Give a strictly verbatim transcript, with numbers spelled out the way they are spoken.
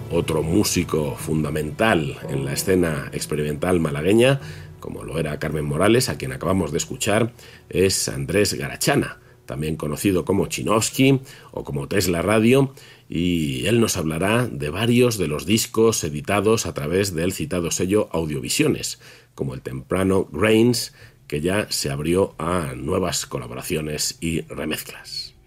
Otro músico fundamental en la escena experimental malagueña, como lo era Carmen Morales, a quien acabamos de escuchar, es Andrés Garachana, también conocido como Chinovsky o como Tesla Radio, y él nos hablará de varios de los discos editados a través del citado sello Audiovisiones, como el temprano Grains, que ya se abrió a nuevas colaboraciones y remezclas.